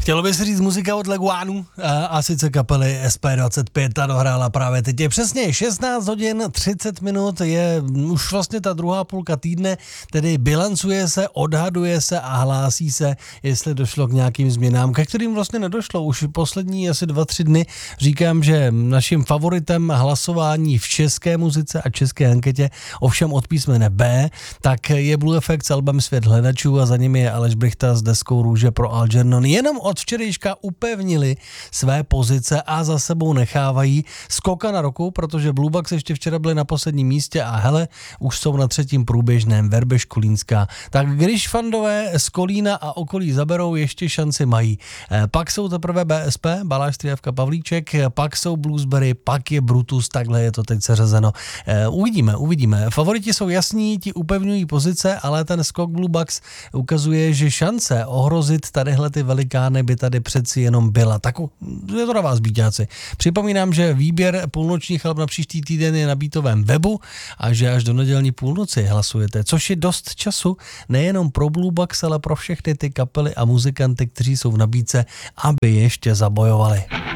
Chtělo by se říct muzika od Leguánu a sice kapely SP25 ta dohrála právě teď. Je přesně 16 hodin 30 minut, je už vlastně ta druhá půlka týdne, tedy bilancuje se, odhaduje se a hlásí se, jestli došlo k nějakým změnám, ke kterým vlastně nedošlo. Už poslední asi 2-3 dny říkám, že naším favoritem hlasování v české muzice a české anketě, ovšem od písmene B, tak je Blue Effect s albem Svět hledačů a za nimi je Aleš Brychta s deskou Růže pro Algernon. Jenom od včerejška upevnili své pozice a za sebou nechávají skoka na roku, protože Blue Bugs ještě včera byli na posledním místě a hele, už jsou na třetím průběžném Verbeš Kolínská. Tak když fandové z Kolína a okolí zaberou, ještě šanci mají. Pak jsou teprve BSP, Baláž Stříhavka Pavlíček, pak jsou Bluesberry, pak je Brutus, takhle je to teď seřazeno. Uvidíme. Favoriti jsou jasní, ti upevňují pozice, ale ten skok Blue Bugs ukazuje, že šance ohrozit tadyhle ty velikány by tady přeci jenom byla. Tak je to na vás, bíťáci. Připomínám, že výběr půlnočních alb na příští týden je na Beatovém webu a že až do nedělní půlnoci hlasujete, což je dost času nejenom pro Blue Bugs, ale pro všechny ty kapely a muzikanty, kteří jsou v nabídce, aby ještě zabojovali.